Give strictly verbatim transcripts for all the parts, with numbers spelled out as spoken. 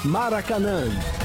Maracanã.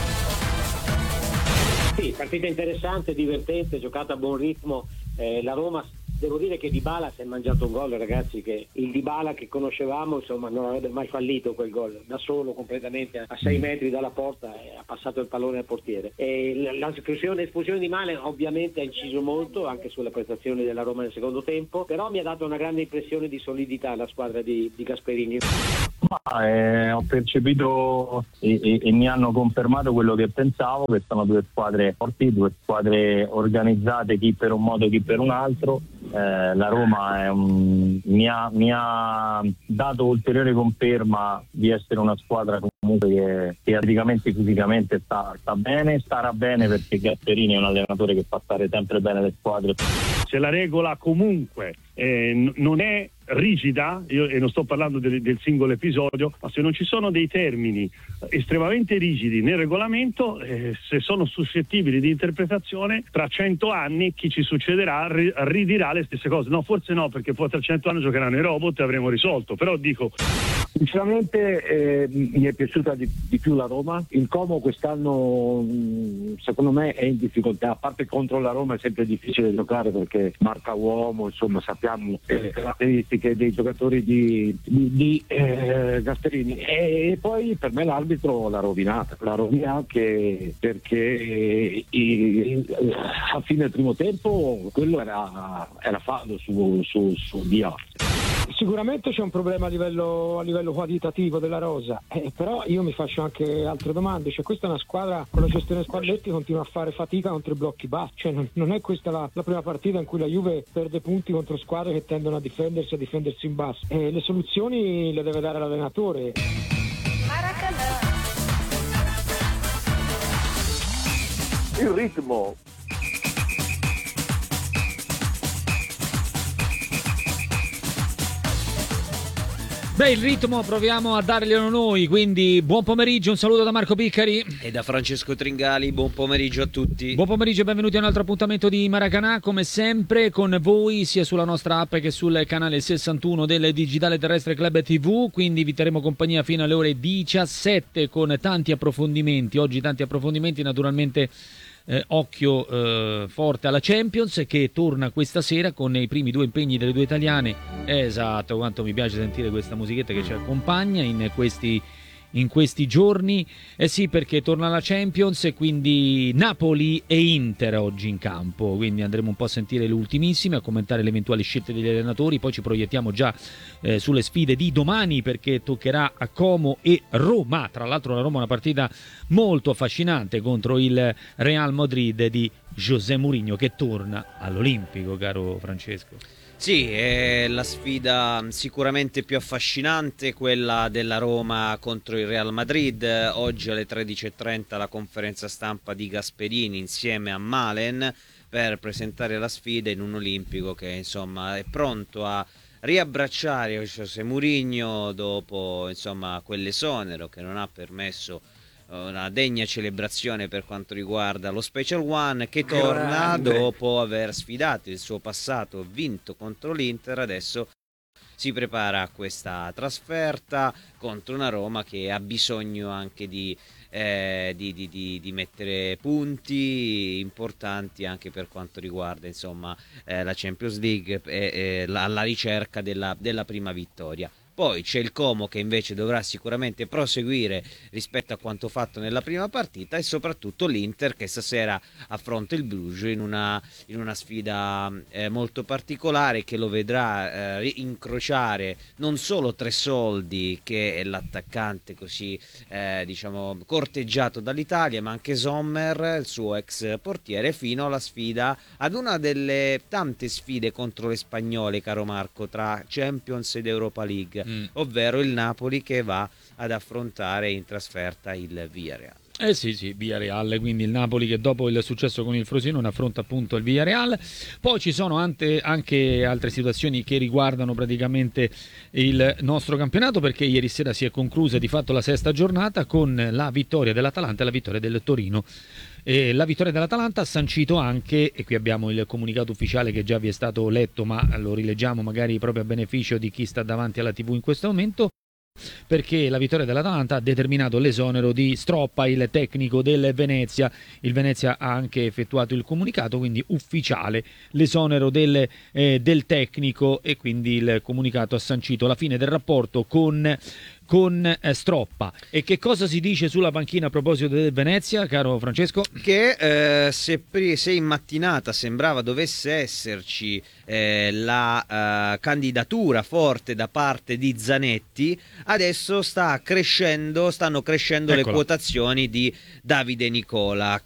Sì, partita interessante, divertente, giocata a buon ritmo. Eh, la Roma, devo dire che Dybala si è mangiato un gol, ragazzi, che il Dybala che conoscevamo, insomma, non avrebbe mai fallito quel gol, da solo completamente a sei metri dalla porta, e ha passato il pallone al portiere. E l'espulsione, l'espulsione di Malen ovviamente ha inciso molto anche sulla prestazione della Roma nel secondo tempo, però mi ha dato una grande impressione di solidità la squadra di, di Gasperini. Ma, eh, ho percepito e, e, e mi hanno confermato quello che pensavo, che sono due squadre forti, due squadre organizzate, chi per un modo chi per un altro. Eh, la Roma è un, mi, ha, mi ha dato ulteriore conferma di essere una squadra comunque che, che praticamente fisicamente sta, sta bene, starà bene, perché Gasperini è un allenatore che fa stare sempre bene le squadre. Se la regola comunque eh, n- non è rigida, io e non sto parlando del, del singolo episodio, ma se non ci sono dei termini estremamente rigidi nel regolamento, eh, se sono suscettibili di interpretazione, tra cento anni chi ci succederà ri- ridirà le stesse cose. No, forse no, perché poi tra cento anni giocheranno i robot e avremo risolto, però dico... Sinceramente eh, mi è piaciuta di, di più la Roma. Il Como quest'anno mh, secondo me è in difficoltà, a parte contro la Roma è sempre difficile giocare perché marca uomo, insomma sappiamo le caratteristiche dei giocatori di, di, di eh, Gasperini, e, e poi per me l'arbitro l'ha rovinata, l'ha rovinata che, perché eh, eh, a fine del primo tempo quello era, era fallo su, su, su Dia. Sicuramente c'è un problema a livello, a livello qualitativo della rosa, eh, però io mi faccio anche altre domande. Cioè, questa è una squadra con la gestione Spalletti continua a fare fatica contro i blocchi bassi, cioè, non, non è questa la, la prima partita in cui la Juve perde punti contro squadre che tendono a difendersi a difendersi in basso. Eh, le soluzioni le deve dare l'allenatore. Maracanã. Il ritmo. Beh, il ritmo proviamo a darglielo noi, quindi buon pomeriggio, un saluto da Marco Piccari e da Francesco Tringali, buon pomeriggio a tutti. Buon pomeriggio e benvenuti a un altro appuntamento di Maracanã, come sempre con voi sia sulla nostra app che sul canale sessantuno del Digitale Terrestre Club tivù, quindi vi terremo compagnia fino alle ore diciassette con tanti approfondimenti, oggi tanti approfondimenti naturalmente. Eh, occhio eh, forte alla Champions che torna questa sera con i primi due impegni delle due italiane. Esatto, quanto mi piace sentire questa musichetta che ci accompagna in questi, in questi giorni. Eh sì, perché torna la Champions e quindi Napoli e Inter oggi in campo, quindi andremo un po' a sentire le ultimissime, a commentare le eventuali scelte degli allenatori, poi ci proiettiamo già eh, sulle sfide di domani perché toccherà a Como e Roma. Tra l'altro la Roma è una partita molto affascinante contro il Real Madrid di José Mourinho che torna all'Olimpico, caro Francesco. Sì, è la sfida sicuramente più affascinante, quella della Roma contro il Real Madrid. Oggi alle tredici e trenta la conferenza stampa di Gasperini insieme a Malen per presentare la sfida in un Olimpico che insomma è pronto a riabbracciare José Mourinho dopo insomma quell'esonero che non ha permesso una degna celebrazione per quanto riguarda lo Special One, che torna Grande. dopo aver sfidato il suo passato, vinto contro l'Inter. Adesso si prepara a questa trasferta contro una Roma che ha bisogno anche di, eh, di, di, di, di mettere punti importanti anche per quanto riguarda insomma eh, la Champions League e eh, la, alla ricerca della, della prima vittoria. Poi c'è il Como che invece dovrà sicuramente proseguire rispetto a quanto fatto nella prima partita, e soprattutto l'Inter che stasera affronta il Bruges in una, in una sfida eh, molto particolare che lo vedrà eh, incrociare non solo Tresoldi, che è l'attaccante così eh, diciamo corteggiato dall'Italia, ma anche Sommer, il suo ex portiere, fino alla sfida, ad una delle tante sfide contro le spagnole, caro Marco, tra Champions ed Europa League. Mm. Ovvero il Napoli che va ad affrontare in trasferta il Villarreal. Eh sì sì, Villarreal, quindi il Napoli che dopo il successo con il Frosinone affronta appunto il Villarreal. Poi ci sono ante, anche altre situazioni che riguardano praticamente il nostro campionato, perché ieri sera si è conclusa di fatto la sesta giornata con la vittoria dell'Atalanta e la vittoria del Torino. E la vittoria dell'Atalanta ha sancito anche, e qui abbiamo il comunicato ufficiale che già vi è stato letto, ma lo rileggiamo magari proprio a beneficio di chi sta davanti alla tivù in questo momento, perché la vittoria dell'Atalanta ha determinato l'esonero di Stroppa, il tecnico del Venezia. Il Venezia ha anche effettuato il comunicato, quindi ufficiale l'esonero del, eh, del tecnico, e quindi il comunicato ha sancito la fine del rapporto con con eh, Stroppa. E che cosa si dice sulla panchina a proposito del Venezia, caro Francesco? Che eh, se, se in mattinata sembrava dovesse esserci eh, la eh, candidatura forte da parte di Zanetti, adesso sta crescendo, stanno crescendo Eccola. le quotazioni di Davide Nicola,